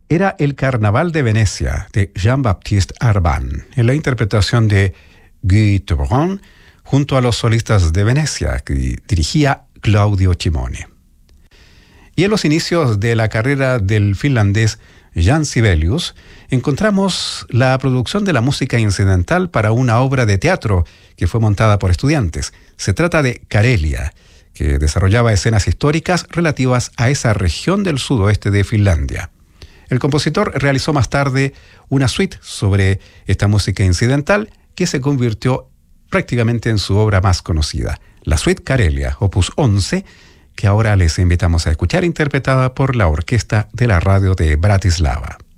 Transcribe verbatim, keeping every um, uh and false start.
era el Carnaval de Venecia de Jean-Baptiste Arban, en la interpretación de Guy Tebron, junto a los solistas de Venecia, que dirigía Claudio Cimone. Y en los inicios de la carrera del finlandés Jan Sibelius, encontramos la producción de la música incidental para una obra de teatro que fue montada por estudiantes. Se trata de Karelia, que desarrollaba escenas históricas relativas a esa región del sudoeste de Finlandia. El compositor realizó más tarde una suite sobre esta música incidental que se convirtió prácticamente en su obra más conocida, la suite Karelia, opus once, que ahora les invitamos a escuchar, interpretada por la orquesta de la radio de Bratislava.